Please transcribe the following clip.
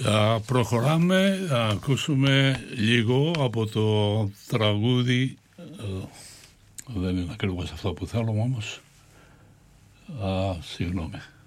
Προχωράμε, θα ακούσουμε λίγο από το τραγούδι, δεν είναι ακριβώς αυτό που θέλω όμως, συγγνώμη.